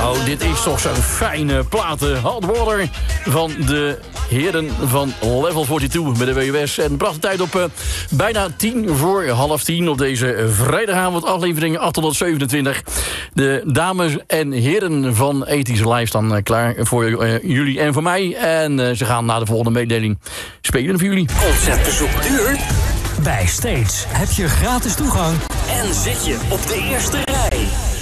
Nou, dit is toch zo'n fijne platen. Hot Water van de heren van Level 42 bij de WWS. En bracht de tijd op bijna 10:50 op deze vrijdagavond, aflevering 827. De dames en heren van Ethische Live staan klaar voor jullie en voor mij. En ze gaan na de volgende mededeling spelen voor jullie. Concertbezoek duur. Bij Stage heb je gratis toegang En zit je op de eerste rij.